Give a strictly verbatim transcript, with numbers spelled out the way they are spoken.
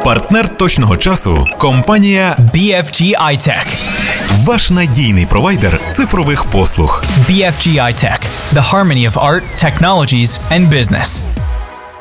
Партнер точного часу – компанія бі еф джі iTech. Ваш надійний провайдер цифрових послуг. бі еф джі iTech. The harmony of art, technologies and business.